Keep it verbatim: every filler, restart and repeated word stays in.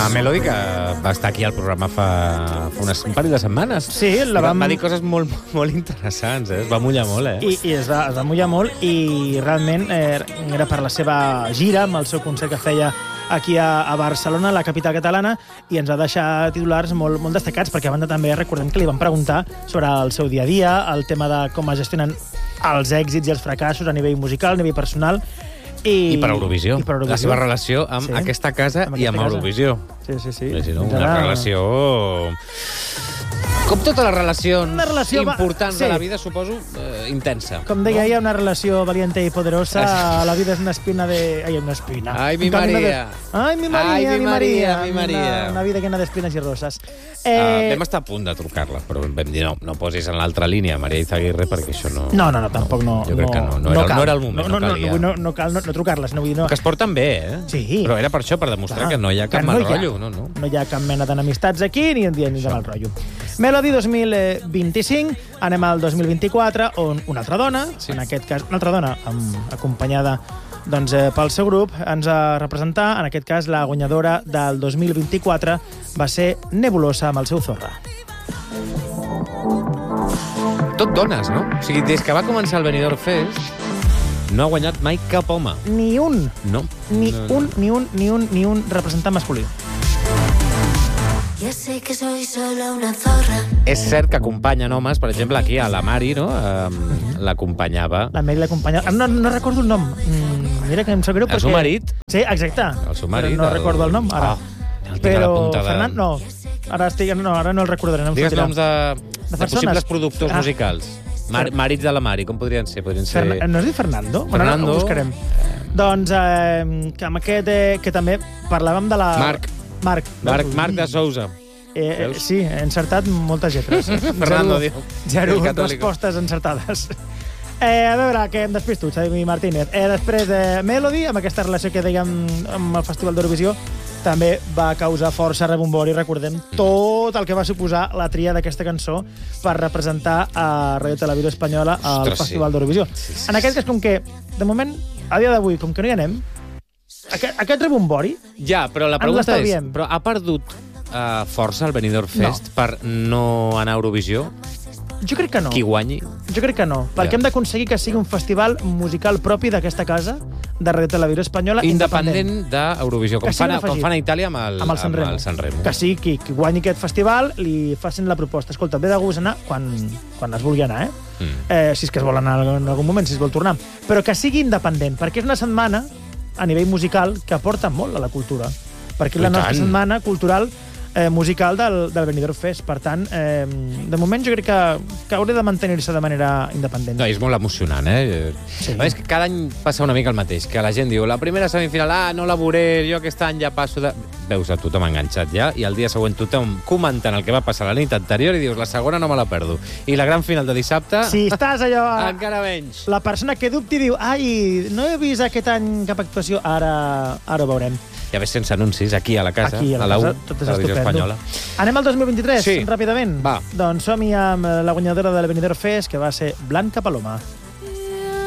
Melody, que va estar aquí al programa fa, fa unes, un parell de setmanes. Sí, la vam... va dir coses molt, molt interessants, eh? Es va mullar molt, eh? I, i es, va, es va mullar molt i realment eh, era per la seva gira amb el seu concert que feia aquí a, a Barcelona, la capital catalana, i ens va deixar titulars molt, molt destacats, perquè a banda també recordem que li van preguntar sobre el seu dia a dia, el tema de com es gestionen els èxits i els fracassos a nivell musical, a nivell personal. I, I per Eurovisió. I per Eurovisió. La seva relació amb sí. aquesta casa amb aquesta i amb Eurovisió. Sí, sí, sí. sí no? Una ara... relació... Com totes les relacions una relació importants va... sí. de la vida, suposo, eh, intensa. Com deia no? ella, una relació valiente i poderosa, la vida és una espina de... Ai, una espina. Ai, mi Maria. De... Ai, mi Maria, Ai, mi Maria. Mi Maria. Una, una vida llena d'espines i roses. Eh... Uh, vam estar a punt de trucar-la, però vam dir, no, no posis en l'altra línia, Maria Izaguirre, perquè això no... No, no, no, tampoc no... Jo crec que no, no, no, era, cal. no era el moment, no, no, no calia. No, no, no cal no, no trucar-les, no vull dir... No. Que es porten bé, eh? Sí. Però era per això, per demostrar Clar, que no hi ha cap mal no rotllo. No, no. no hi ha cap mena d'enemistats aquí, ni en dia ni de mal rotllo. Melody dos mil vint-i-cinc, anem al dos mil vint-i-quatre, on una altra dona, sí. en aquest cas, una altra dona amb, acompanyada doncs, eh, pel seu grup, ens ha de representar, en aquest cas, la guanyadora del dos mil vint-i-quatre va ser Nebulosa amb el seu Zorra. Tot dones, no? O sigui, des que va començar el Benidorm Fest, no ha guanyat mai cap home. Ni un. No. Ni no, no. un, ni un, ni un, ni un representant masculí. Ja sé que soy solo una zorra. És cert que acompanyen homes, per exemple, aquí a la Mari, no? Um, l'acompanyava. La Mari l'acompanyava. No, no recordo el nom. Mm, mira que em sap greu perquè... El seu marit? Sí, exacte. El seu marit. Però no el... recordo el nom, ara. Oh, però de... Fernand, no. Ara, estic... no, ara no el recordaré. No Digues noms de, de, de possibles productors ah. musicals. Mar Marits de la Mari, com podrien ser? Podrien ser... Ferna... No es diu Fernando? Fernando. Bueno, ho buscarem. Doncs eh, que amb aquest, eh, que també parlàvem de la... Marc. Marc. Marc, Marc de Sousa. Eh, sí, he encertat moltes lletres. Fernando, zero, diu. Zero respostes encertades. Eh, a veure, que em despisto, Xavi Martínez. Eh, després de Melody, amb aquesta relació que dèiem amb el Festival d'Eurovisió, també va causar força rebombori, recordem tot el que va suposar la tria d'aquesta cançó per representar a Radio Televisió Espanyola al Ostres, Festival sí. d'Eurovisió. Sí, sí, en aquest cas, com que, de moment, a dia d'avui, com que no hi anem, aquest, aquest rebombori... Ja, però la pregunta és, però ha perdut uh, força el Benidorm Fest no. per no anar a Eurovisió? Jo crec que no. Qui guanyi? Jo crec que no, perquè ja. hem d'aconseguir que sigui un festival musical propi d'aquesta casa, de Radio Televisió Espanyola, independent. Independent d'Eurovisió, com, fan, com fan a Itàlia amb el, amb el Sanremo. Amb el Sanremo. Que sí, qui, qui guanyi aquest festival li facin la proposta. Escolta, ve de gust anar quan, quan es vulgui anar, eh? Mm. eh? Si és que es vol anar en algun moment, si es vol tornar. Però que sigui independent, perquè és una setmana, a nivell musical, que aporta molt a la cultura. Perquè és la nostra setmana cultural Eh, musical del, del Benidorm Fest. Per tant, eh, de moment jo crec que, que hauré de mantenir-se de manera independent. No, és molt emocionant, eh? Sí. És que cada any passa una mica el mateix, que la gent diu, la primera semifinal, ah, no la veuré, jo aquest any ja passo de... Veus a tothom enganxat ja, i el dia següent tothom comentant el que va passar la nit anterior i dius, la segona no me la perdo. I la gran final de dissabte... Si estàs allò... encara menys. La persona que dubti diu, ai, no he vist aquest any cap actuació, ara, ara ho veurem. Ja ves sense anuncis, aquí a la casa, aquí, a la, a la casa, U, Televisió Espanyola. Anem al dos mil vint-i-tres, sí. ràpidament? Va. Doncs som-hi amb la guanyadora del Benidorm Fest, que va ser Blanca Paloma.